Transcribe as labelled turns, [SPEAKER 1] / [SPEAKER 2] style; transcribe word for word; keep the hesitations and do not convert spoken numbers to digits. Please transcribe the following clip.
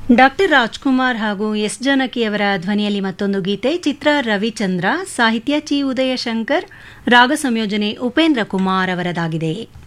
[SPEAKER 1] Doctor Rajkumar ಹಾಗೂ S ಜಾನಕಿಯವರ ಧ್ವನಿಯಲ್ಲಿ ಮತ್ತೊಂದು ಗೀತೆ. ಚಿತ್ರ ರವಿಚಂದ್ರ, ಸಾಹಿತ್ಯ ಚಿ ಉದಯಶಂಕರ್, ರಾಗ ಸಂಯೋಜನೆ ಉಪೇಂದ್ರ ಕುಮಾರ್ ಅವರದಾಗಿದೆ.